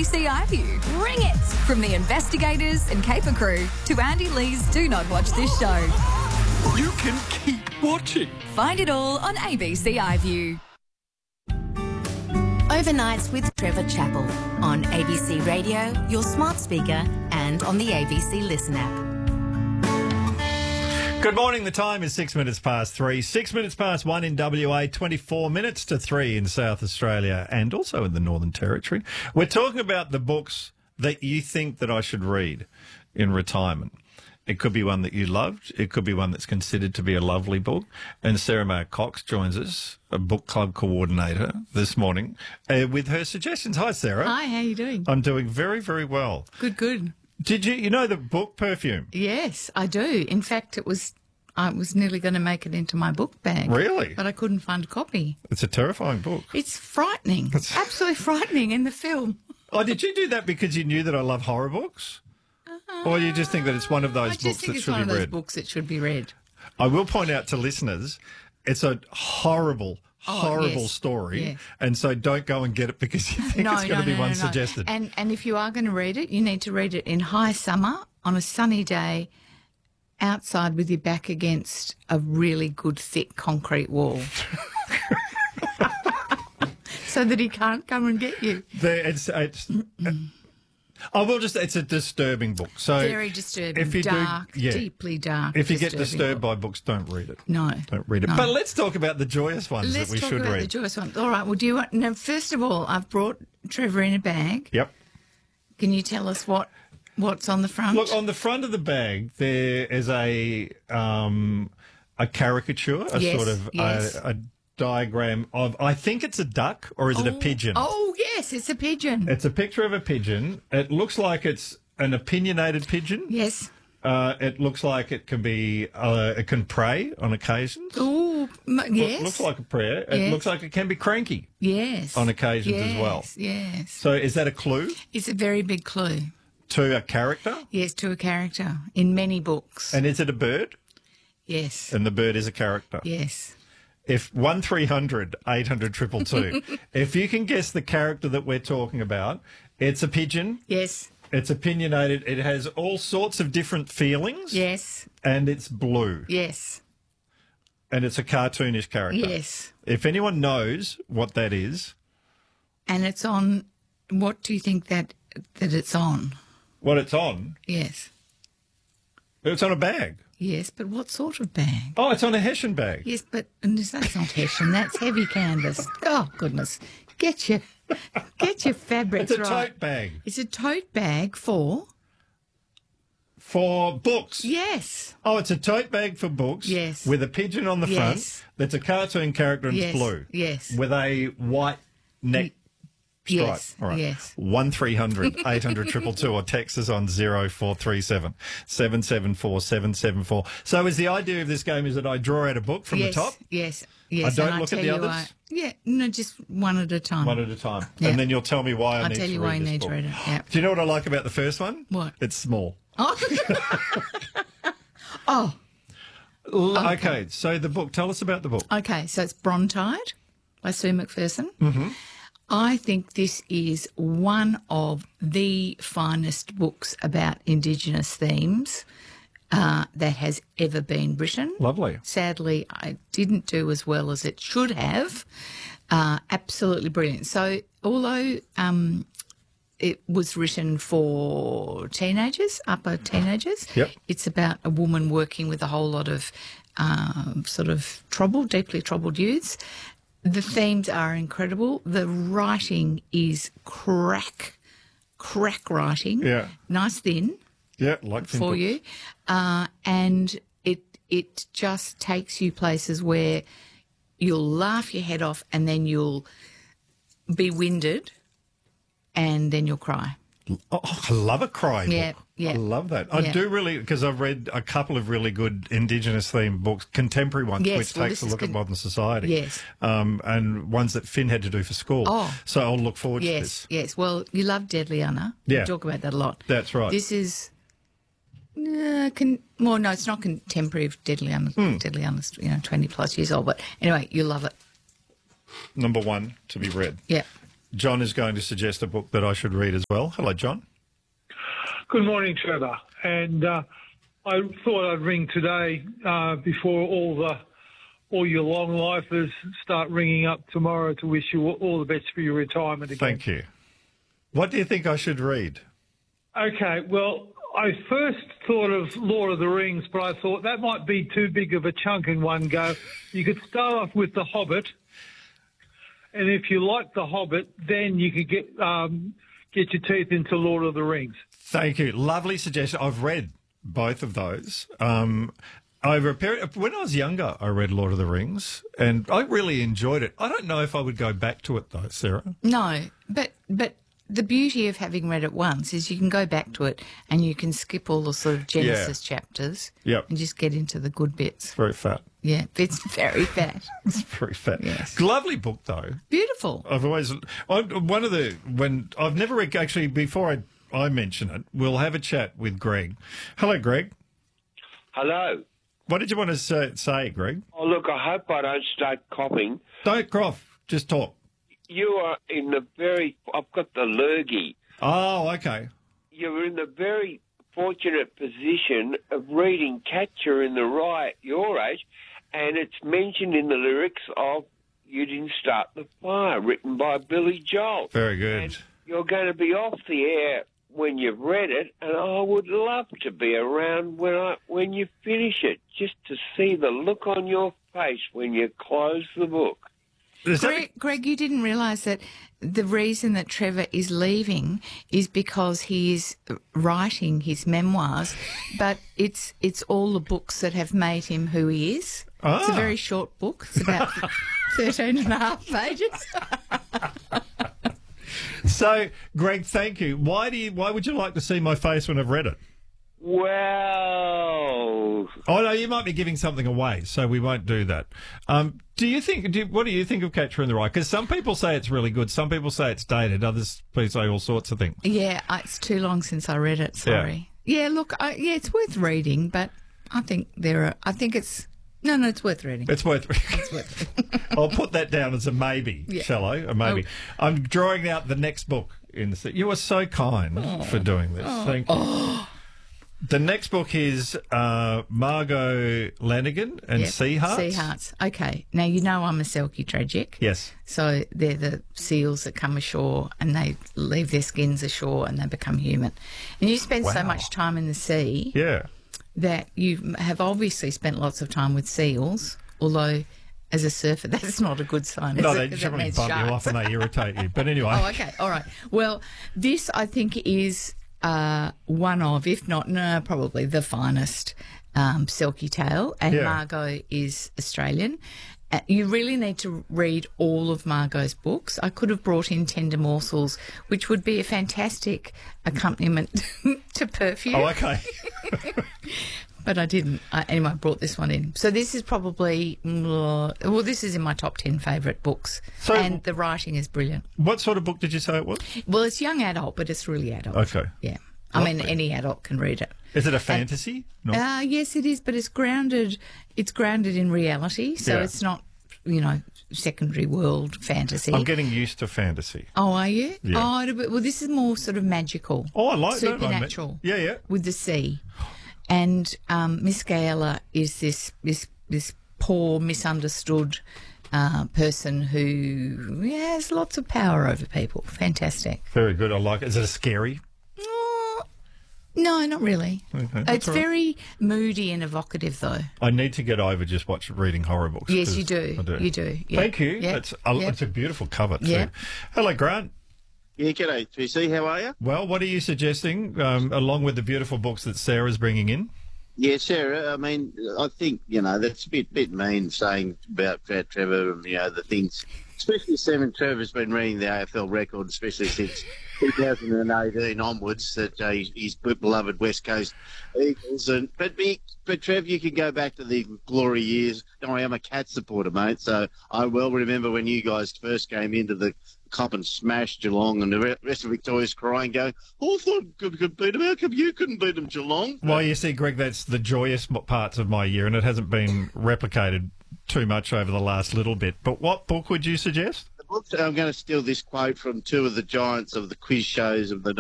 ABC iView. Bring it! From the investigators and caper crew to Andy Lee's Do Not Watch This Show. You can keep watching. Find it all on ABC iView. Overnights with Trevor Chappell on ABC Radio, your smart speaker, and on the ABC Listen app. Good morning. The time is 6 minutes past 3. 6 minutes past 1 in WA, 24 minutes to 3 in South Australia and also in the Northern Territory. We're talking about the books that you think that I should read in retirement. It could be one that you loved. It could be one that's considered to be a lovely book. And Sarah Mayer Cox joins us, a book club coordinator, this morning with her suggestions. Hi, Sarah. Hi, how are you doing? I'm doing very, very well. Good, good. Did you know the book Perfume? Yes, I do. In fact, I was nearly going to make it into my book bag. Really? But I couldn't find a copy. It's a terrifying book. It's frightening. Absolutely frightening in the film. Oh, did you do that because you knew that I love horror books? Or you just think that it's one of those books that should be read? I just think it's one of those books that should be read. I will point out to listeners, it's a horrible story. Yes. And so don't go and get it because you think it's going to be one suggested. And if you are going to read it, you need to read it in high summer on a sunny day outside with your back against a really good thick concrete wall. So that he can't come and get you. It's a disturbing book. So very disturbing, deeply dark. If you get disturbed by books, don't read it. No. Don't read it. No. But let's talk about the joyous ones that we should read. Let's talk about the joyous ones. All right, well, do you want... Now, first of all, I've brought Trevor in a bag. Yep. Can you tell us what's on the front? Look, on the front of the bag, there is a caricature, a diagram of, I think it's a duck, or is it a pigeon? Oh, yes, it's a pigeon. It's a picture of a pigeon. It looks like it's an opinionated pigeon. Yes. It looks like it can be, it can pray on occasions. Oh, yes. It looks like a prayer. It looks like it can be cranky. Yes. On occasions as well. Yes. So is that a clue? It's a very big clue. To a character? Yes, to a character in many books. And is it a bird? Yes. And the bird is a character? Yes. If 1300 800 222, if you can guess the character that we're talking about, it's a pigeon. Yes. It's opinionated. It has all sorts of different feelings. Yes. And it's blue. Yes. And it's a cartoonish character. Yes. If anyone knows what that is. And it's on, what do you think that it's on? What it's on? Yes. It's on a bag. Yes, but what sort of bag? Oh, it's on a Hessian bag. Yes, but that's not Hessian. That's heavy canvas. Oh, goodness. Get your fabrics right. It's a tote bag. It's a tote bag for books. Yes. Oh, it's a tote bag for books. Yes. With a pigeon on the front. That's a cartoon character and it's blue. Yes. With a white neck stripe. Yes. All right. Yes. 1300 800 222 or text us on 0437 774 774. So is the idea of this game is that I draw out a book from the top? Yes. I don't look at the others? Just one at a time. One at a time. Yeah. And then you'll tell me why I need to read this book. I'll tell you why you need to read it. Yeah. Do you know what I like about the first one? What? It's small. Oh. Okay, so the book. Tell us about the book. Okay, so it's Brontide by Sue McPherson. Mm-hmm. I think this is one of the finest books about Indigenous themes that has ever been written. Lovely. Sadly, I didn't do as well as it should have. Absolutely brilliant. So although it was written for teenagers, upper teenagers, it's about a woman working with a whole lot of deeply troubled youths. The themes are incredible. The writing is crack writing. Yeah. Nice thin. Yeah, like thin for books. you. And it just takes you places where you'll laugh your head off and then you'll be winded and then you'll cry. Oh, I love a cry book. Yeah. I love that. I do really, because I've read a couple of really good Indigenous-themed books, contemporary ones, which takes a look at modern society. Yes. And ones that Finn had to do for school. Oh. So I'll look forward to this. Yes. Well, you love Deadly Anna. Yeah. We talk about that a lot. That's right. This is... no, it's not contemporary of Deadly Anna. Deadly Anna's 20 plus years old. But anyway, you love it. Number one to be read. Yeah. John is going to suggest a book that I should read as well. Hello, John. Good morning, Trevor. And I thought I'd ring today before all your long lifers start ringing up tomorrow to wish you all the best for your retirement again. Thank you. What do you think I should read? Okay, well, I first thought of Lord of the Rings, but I thought that might be too big of a chunk in one go. You could start off with The Hobbit, and if you like The Hobbit, then you could get your teeth into Lord of the Rings. Thank you. Lovely suggestion. I've read both of those. Over a period, when I was younger, I read Lord of the Rings, and I really enjoyed it. I don't know if I would go back to it though, Sarah. No, but the beauty of having read it once is you can go back to it and you can skip all the sort of Genesis chapters and just get into the good bits. Very fat. Yeah, it's very fat. It's very fat. Yes. Lovely book though. Beautiful. I've never read, actually, before I mention it, we'll have a chat with Greg. Hello, Greg. Hello. What did you want to say, Greg? Oh, look, I hope I don't start coughing. Don't cough. Just talk. You are in the I've got the lurgy. Oh, okay. You're in the very fortunate position of reading Catcher in the Rye at your age, and it's mentioned in the lyrics of You Didn't Start the Fire, written by Billy Joel. Very good. And you're going to be off the air when you've read it, and I would love to be around when you finish it, just to see the look on your face when you close the book. Greg, you didn't realise that the reason that Trevor is leaving is because he is writing his memoirs, but it's all the books that have made him who he is. Ah. It's a very short book. It's about 13 and a half pages. So, Greg, thank you. Why would you like to see my face when I've read it? Well... Oh, no, you might be giving something away, so we won't do that. What do you think of Catcher in the Rye? Because some people say it's really good, some people say it's dated, others say all sorts of things. Yeah, it's too long since I read it, sorry. Yeah, look, it's worth reading, but I think it's... No, it's worth reading. It's worth reading. I'll put that down as a maybe, shall I? A maybe. Oh. I'm drawing out the next book in the set. You are so kind for doing this. Thank you. The next book is Margot Lanigan and Sea Hearts. Sea Hearts. Okay. Now, you know I'm a Selkie tragic. Yes. So they're the seals that come ashore and they leave their skins ashore and they become human. And you spend so much time in the sea. Yeah. That you have obviously spent lots of time with seals, although as a surfer, that's not a good sign. No, they generally bump you off and they irritate you. But anyway. Oh, okay. All right. Well, this, I think, is one of, if not, probably the finest Selkie tale. And Margot is Australian. You really need to read all of Margot's books. I could have brought in Tender Morsels, which would be a fantastic accompaniment to Perfume. Oh, okay. But I didn't. Anyway, I brought this one in. So this is probably, this is in my top 10 favourite books. So, and the writing is brilliant. What sort of book did you say it was? Well, it's young adult, but it's really adult. Okay. Yeah. I mean, any adult can read it. Is it a fantasy? Yes, it is, but it's grounded in reality, so it's not, secondary world fantasy. I'm getting used to fantasy. Oh, are you? Yeah. Oh, well, this is more sort of magical. Oh, I like that. Supernatural. Yeah. With the sea. And Miss Gaela is this poor, misunderstood person who has lots of power over people. Fantastic. Very good. I like it. Is it scary? No, not really. Okay, it's very moody and evocative, though. I need to get over just reading horror books. Yes, you do. I do. You do. Yep. Thank you. Yep. It's a beautiful cover, too. Yep. Hello, Grant. Yeah, g'day, TC. How are you? Well, what are you suggesting, along with the beautiful books that Sarah's bringing in? Yeah, Sarah, I mean, I think, that's a bit mean saying about Trevor and, the things, especially since Trevor's been reading the AFL record, especially since 2018 onwards, that his beloved West Coast Eagles. But Trev, you can go back to the glory years. I am a Cats supporter, mate, so I well remember when you guys first came into the Cup and smashed Geelong, and the rest of Victoria's crying, going, Hawthorn could beat them. How come you couldn't beat them, Geelong? Well, you see, Greg, that's the joyous parts of my year, and it hasn't been replicated too much over the last little bit. But what book would you suggest? The I'm going to steal this quote from two of the giants of the quiz shows of the